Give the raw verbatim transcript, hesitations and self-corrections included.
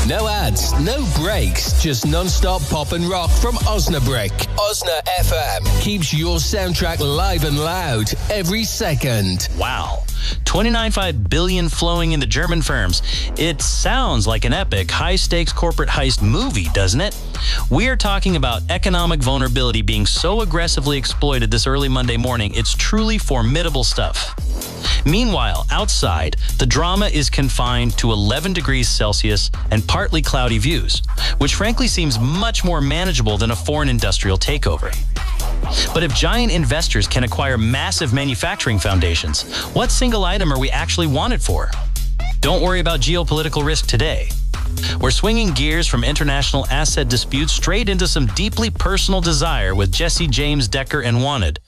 No ads, no breaks, just non-stop pop and rock from Osnabrück. Osna F M keeps your soundtrack live and loud every second. Wow. twenty-nine point five billion dollars flowing into German firms. It sounds like an epic, high-stakes corporate heist movie, doesn't it? We are talking about economic vulnerability being so aggressively exploited this early Monday morning, it's truly formidable stuff. Meanwhile, outside, the drama is confined to eleven degrees Celsius and partly cloudy views, which frankly seems much more manageable than a foreign industrial takeover. But if giant investors can acquire massive manufacturing foundations, what single item are we actually wanted for? Don't worry about geopolitical risk today. We're swinging gears from international asset disputes straight into some deeply personal desire with Jesse James Decker and Wanted,